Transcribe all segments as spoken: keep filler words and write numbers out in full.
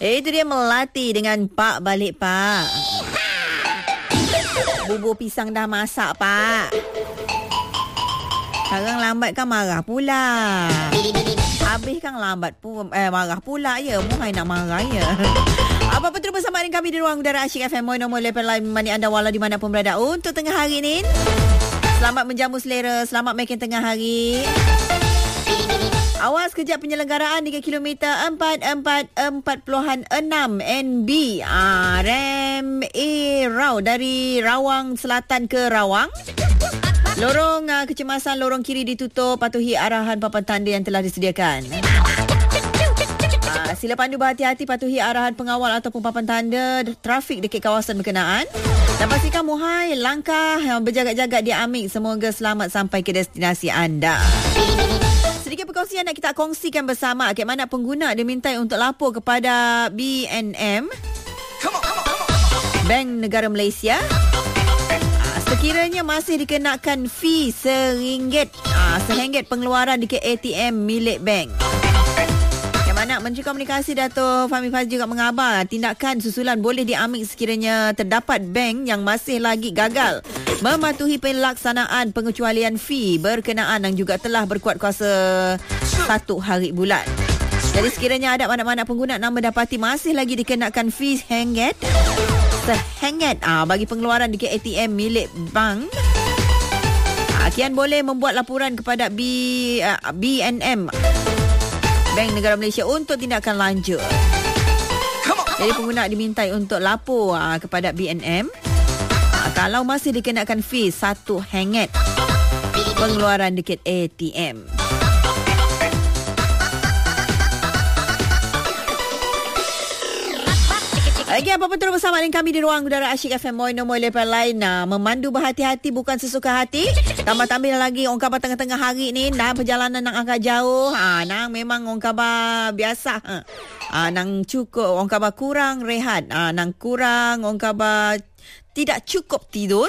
Itu dia Melati dengan Pak Balik Pak. Bubur pisang dah masak Pak. Sekarang lambat kan marah pula. Habis kan lambat pun eh, marah pula ya. Muhai nak marah ya. Apa-apa terus bersama dengan kami di ruang udara Asyik F M. Moi nombor level line mani anda wala di mana pun berada untuk tengah hari ni. Selamat menjamu selera, selamat makan tengah hari. Awas kejap penyelenggaraan tiga kilometer empat empat empat enam N B. Ah, rem A Rau dari Rawang Selatan ke Rawang. Lorong uh, kecemasan lorong kiri ditutup, patuhi arahan papan tanda yang telah disediakan. Uh, sila pandu berhati-hati, patuhi arahan pengawal ataupun papan tanda trafik dekat kawasan berkenaan. Dan pastikan muhai langkah yang berjaga-jaga diambil. Semoga selamat sampai ke destinasi anda. Sedikit perkongsian nak kita kongsikan bersama. Bagaimana pengguna dimintai untuk lapor kepada B N M, Bank Negara Malaysia. Sekiranya masih dikenakan fee seringgit, aa, seringgit pengeluaran di A T M milik bank. Bagaimana Menteri Komunikasi Dato' Fahmi Fadzil juga mengabar tindakan susulan boleh diambil sekiranya terdapat bank yang masih lagi gagal mematuhi pelaksanaan pengecualian fee berkenaan yang juga telah berkuat kuasa satu hari bulan. Jadi sekiranya ada mana-mana pengguna yang mendapati masih lagi dikenakan fee seringgit Sehengat ah, bagi pengeluaran di A T M milik bank, ah, kian boleh membuat laporan kepada B, ah, B N M, Bank Negara Malaysia untuk tindakan lanjut. Jadi pengguna dimintai untuk lapor ah, kepada B N M ah, kalau masih dikenakan fee satu hengat pengeluaran dekat A T M. Lagi apa-apa terus bersama dengan kami di ruang udara Asyik F M. Moi nombor level lain. Nah, memandu berhati-hati bukan sesuka hati. Tambah-tambah lagi orang khabar tengah-tengah hari ni dan perjalanan nang agak jauh. Ha, nang memang orang khabar biasa. Ha. Ha, nang cukup orang khabar kurang rehat. Ha, nang kurang orang khabar tidak cukup tidur.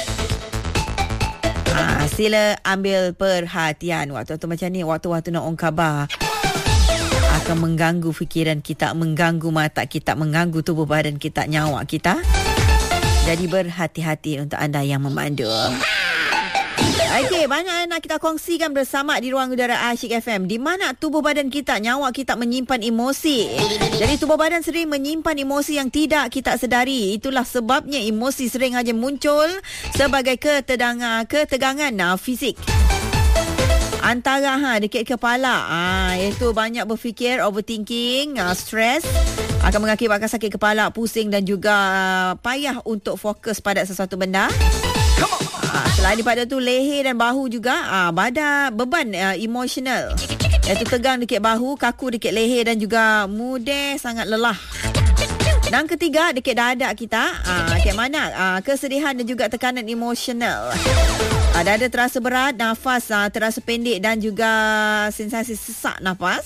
Ha, sila ambil perhatian waktu-waktu macam ni, waktu-waktu nak orang khabar akan mengganggu fikiran kita, mengganggu mata kita, mengganggu tubuh badan kita, nyawa kita. Jadi berhati-hati untuk anda yang memandu. Okey, banyak nak kita kongsikan bersama di ruang udara Asyik F M. Di mana tubuh badan kita, nyawa kita menyimpan emosi. Jadi tubuh badan sering menyimpan emosi yang tidak kita sedari. Itulah sebabnya emosi sering aja muncul sebagai ketegangan, ketegangan nah, fisik. Antara ha dekat kepala, ah iaitu banyak berfikir, overthinking, ah, stres akan mengakibatkan sakit kepala, pusing dan juga uh, payah untuk fokus pada sesuatu benda. Ah, selain daripada tu leher dan bahu juga ah badan beban uh, emosional. Iaitu tegang dekat bahu, kaku dekat leher dan juga mudah sangat lelah. Dan ketiga, dekat dada kita, ah dekat mana ah, kesedihan dan juga tekanan emosional. Ah, dada terasa berat, nafas ah, terasa pendek dan juga sensasi sesak nafas.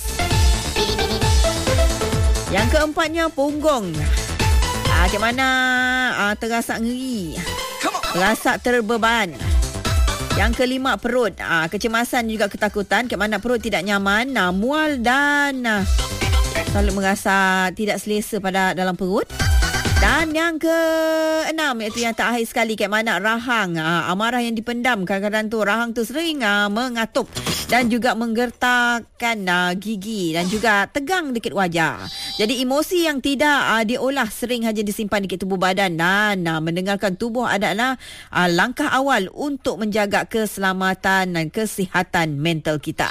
Yang keempatnya, punggung. Ah, dekat mana ah, terasa ngeri, terasa terbeban. Yang kelima, perut. Ah, kecemasan juga ketakutan, dekat mana perut tidak nyaman, ah, mual dan ah, selalu merasa tidak selesa pada dalam perut. Dan yang keenam, iaitu yang terakhir sekali, kat mana rahang, aa, amarah yang dipendam. Kadang-kadang tu rahang tu sering aa, mengatup dan juga menggertakkan aa, gigi dan juga tegang dekat wajah. Jadi emosi yang tidak aa, diolah sering hanya disimpan dekat tubuh badan dan aa, mendengarkan tubuh adalah aa, langkah awal untuk menjaga keselamatan dan kesihatan mental kita.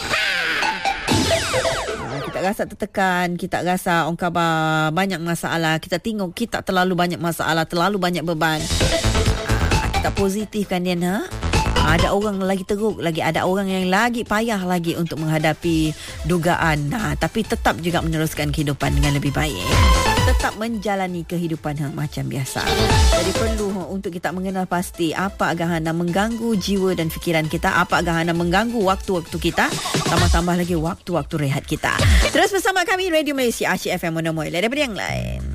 Kita rasa tertekan, kita rasa orang khabar banyak masalah, kita tengok kita terlalu banyak masalah, terlalu banyak beban. Aa, kita positifkan dia nak. Ada orang lagi teruk lagi, ada orang yang lagi payah lagi untuk menghadapi dugaan. Nah, tapi tetap juga meneruskan kehidupan dengan lebih baik. Tetap menjalani kehidupan ha, macam biasa. Jadi perlu ha, untuk kita mengenal pasti apa agahana mengganggu jiwa dan fikiran kita, apa agahana mengganggu waktu-waktu kita, tambah-tambah lagi waktu-waktu rehat kita. Terus bersama kami Radio Malaysia Asyik F M Monomoy. Daripada yang lain.